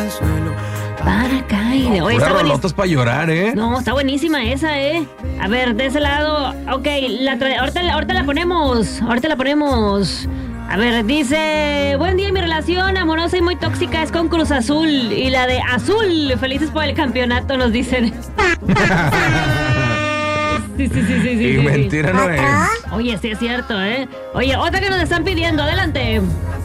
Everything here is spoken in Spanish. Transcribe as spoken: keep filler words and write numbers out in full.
Paracaídas. Oye, está rolotas para llorar, ¿eh? No, está buenísima esa, ¿eh? A ver, de ese lado. Ok, la tra... ahorita, ahorita la ponemos. Ahorita la ponemos. A ver, dice: buen día, mi relación amorosa y muy tóxica es con Cruz Azul. Y la de Azul, felices por el campeonato, nos dicen. Sí, sí, sí, sí, sí. Y sí, mentira sí. no es. Oye, sí es cierto, ¿eh? Oye, otra que nos están pidiendo, adelante.